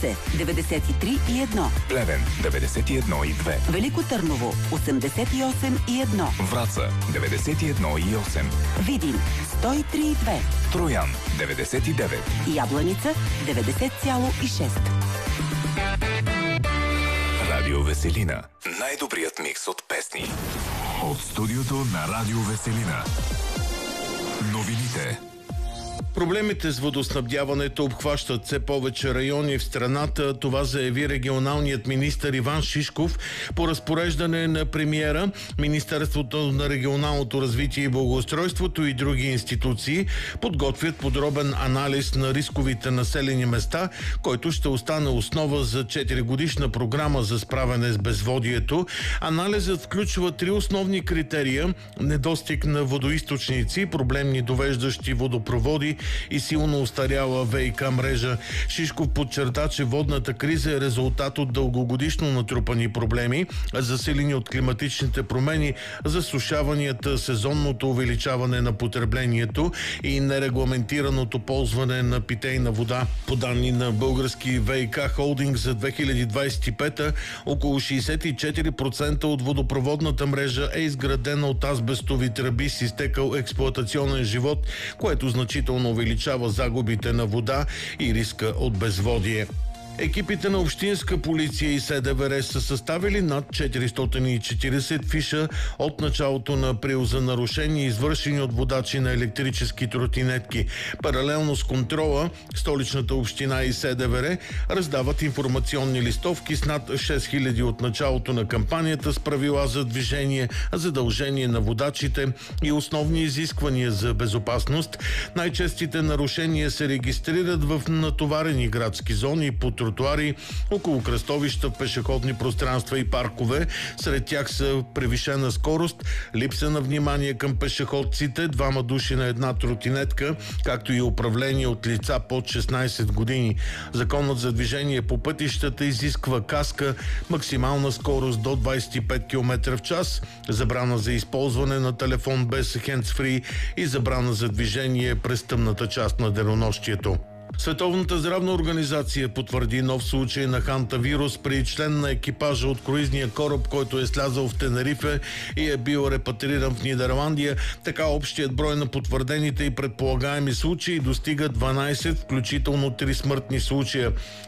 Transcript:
93,1. Плевен 91,2. Велико Търново 88,1. Враца 91,8. Видин 103,2. Троян 99. Ябланица 90,6. Радио Веселина. Най-добрият микс от песни. От студиото на Радио Веселина. Новините. Проблемите с водоснабдяването обхващат все повече райони в страната. Това заяви регионалният министър Иван Шишков по разпореждане на премиера. Министерството на регионалното развитие и благоустройството и други институции подготвят подробен анализ на рисковите населени места, който ще остане основа за 4-годишна програма за справяне с безводието. Анализът включва 3 основни критерия: недостиг на водоизточници, проблемни довеждащи водопроводи и силно устаряла ВиК мрежа. Шишков подчерта, че водната криза е резултат от дългогодишно натрупани проблеми, засилени от климатичните промени, засушаванията, сезонното увеличаване на потреблението и нерегламентираното ползване на питейна вода. По данни на Български ВиК холдинг за 2025 около 64% от водопроводната мрежа е изградена от азбестови тръби с изтекал експлоатационен живот, което значително увеличава загубите на вода и риска от безводие. Екипите на Общинска полиция и СДВР са съставили над 440 фиша от началото на април за нарушения, извършени от водачи на електрически тротинетки. Паралелно с контрола, Столичната община и СДВР раздават информационни листовки с над 6000 от началото на кампанията с правила за движение, задължение на водачите и основни изисквания за безопасност. Най-честите нарушения се регистрират в натоварени градски зони, по тротуари, около кръстовища, пешеходни пространства и паркове. Сред тях са превишена скорост, липса на внимание към пешеходците, 2 души на една тротинетка, както и управление от лица под 16 години. Законът за движение по пътищата изисква каска, максимална скорост до 25 км в час, забрана за използване на телефон без хендсфри и забрана за движение през тъмната част на денонощието. Световната здравна организация потвърди нов случай на хантавирус при член на екипажа от круизния кораб, който е слязал в Тенерифе и е бил репатриран в Нидерландия. Така общият брой на потвърдените и предполагаеми случаи достига 12, включително 3 смъртни случая.